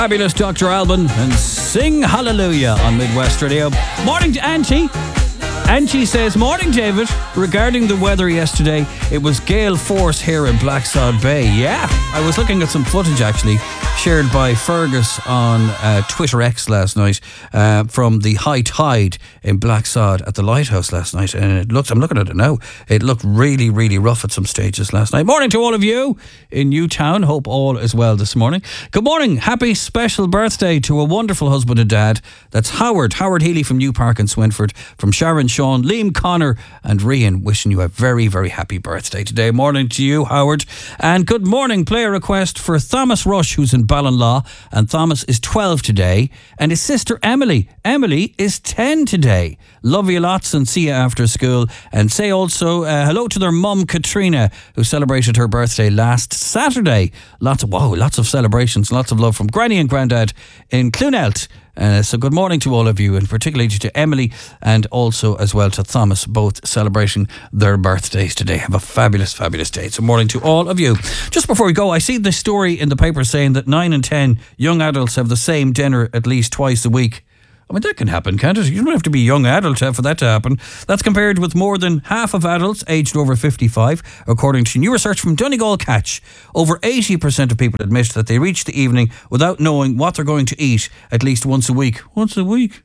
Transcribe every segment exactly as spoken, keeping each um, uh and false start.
Fabulous Doctor Alban and Sing Hallelujah on Midwest Radio. Morning to Angie. Angie says, morning David, regarding the weather yesterday, it was gale force here in Blacksod Bay. Yeah, I was looking at some footage actually shared by Fergus on uh, Twitter X last night uh, from the high tide in Blacksod at the lighthouse last night, and it looks, I'm looking at it now, it looked really really rough at some stages last night. Morning to all of you in Newtown, hope all is well this morning. Good morning, happy special birthday to a wonderful husband and dad. That's Howard, Howard Healy from New Park in Swinford, from Sharon, Sean, Liam, Connor and Rian, wishing you a very very happy birthday today. Morning to you, Howard. And good morning, play a request for Thomas Rush, who's in Ballinlaw, and Thomas is twelve today, and his sister Emily Emily is ten today. Love you lots and see you after school. And say also uh, hello to their mum Katrina, who celebrated her birthday last Saturday. Lots of wow, lots of celebrations, lots of love from Granny and Grandad in Cloonelt. Uh, so good morning to all of you, and particularly to Emily and also as well to Thomas, both celebrating their birthdays today. Have a fabulous, fabulous day. So morning to all of you. Just before we go, I see this story in the paper saying that nine and ten young adults have the same dinner at least twice a week. I mean, that can happen, can't it? You don't have to be a young adult for that to happen. That's compared with more than half of adults aged over fifty-five, according to new research from Donegal Catch. Over eighty percent of people admit that they reach the evening without knowing what they're going to eat at least once a week. Once a week?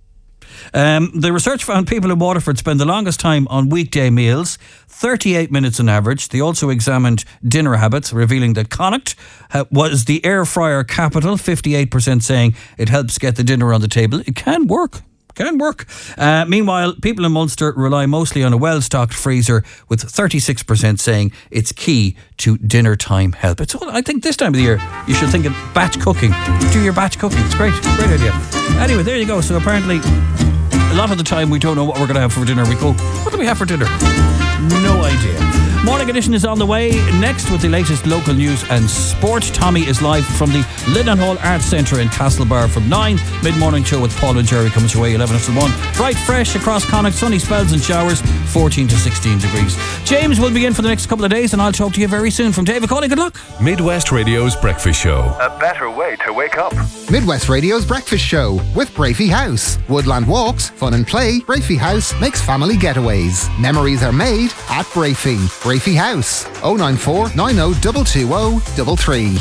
Um, the research found people in Waterford spend the longest time on weekday meals, thirty-eight minutes on average. They also examined dinner habits, revealing that Connacht uh, was the air fryer capital, fifty-eight percent saying it helps get the dinner on the table. It can work. Can work. Uh, meanwhile, people in Munster rely mostly on a well-stocked freezer, with thirty-six percent saying it's key to dinner time help. It's all, I think this time of the year, you should think of batch cooking. Do your batch cooking. It's great. Great idea. Anyway, there you go. So apparently, a lot of the time we don't know what we're going to have for dinner. We go, what do we have for dinner? No idea. Morning Edition is on the way next with the latest local news and sport. Tommy is live from the Linden Hall Arts Centre in Castlebar from nine. Mid-morning show with Paul and Jerry comes your way eleven to one. Bright, fresh across Connacht, sunny spells and showers, fourteen to sixteen degrees. James will be in for the next couple of days, and I'll talk to you very soon. From David Cawley, good luck. Midwest Radio's Breakfast Show. A better way to wake up. Midwest Radio's Breakfast Show with Brafey House. Woodland walks, fun and play. Brafey House makes family getaways. Memories are made at Brafey. Brafey House. oh nine four nine oh two two oh three three.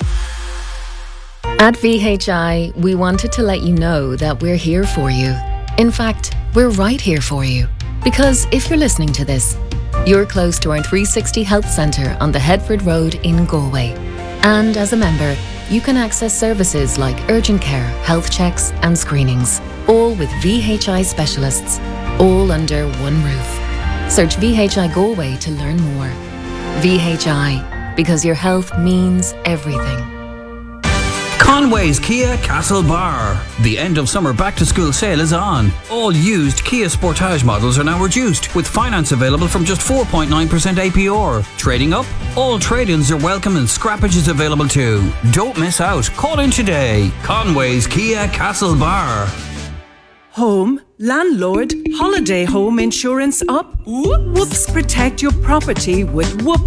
At V H I, we wanted to let you know that we're here for you. In fact, we're right here for you. Because if you're listening to this, you're close to our three sixty Health Centre on the Headford Road in Galway. And as a member, you can access services like urgent care, health checks and screenings, all with V H I specialists, all under one roof. Search V H I Galway to learn more. V H I, because your health means everything. Conway's Kia Castlebar. The end of summer back to school sale is on. All used Kia Sportage models are now reduced, with finance available from just four point nine percent A P R. Trading up? All trade-ins are welcome and scrappage is available too. Don't miss out. Call in today. Conway's Kia Castlebar. Home, landlord, holiday home insurance up? Whoops, protect your property with Whoops